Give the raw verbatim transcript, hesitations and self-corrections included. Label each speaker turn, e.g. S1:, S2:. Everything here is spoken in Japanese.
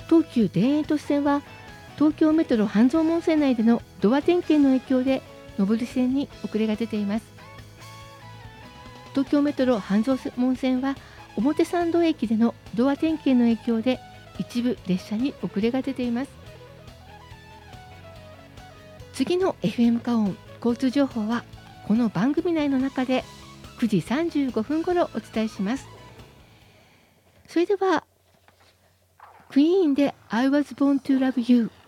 S1: 東急田園都市線は東京メトロ半蔵門線内でのドア点検の影響で上り線に遅れが出ています。東京メトロ半蔵門線は表参道駅でのドア点検の影響で一部列車に遅れが出ています。次の エフエム カオン交通情報はこの番組内の中でくじさんじゅうごふん頃お伝えします。それではクイーンで I was born to love you